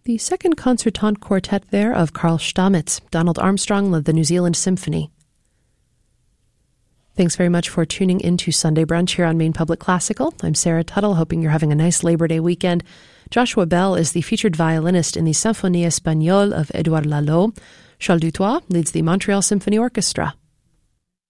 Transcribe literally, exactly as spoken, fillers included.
The second concertant quartet there of Carl Stamitz. Donald Armstrong led the New Zealand Symphony. Thanks very much for tuning into Sunday Brunch here on Maine Public Classical. I'm Sarah Tuttle, hoping you're having a nice Labor Day weekend. Joshua Bell is the featured violinist in the Symphonie Espagnole of Édouard Lalo. Charles Dutoit leads the Montreal Symphony Orchestra.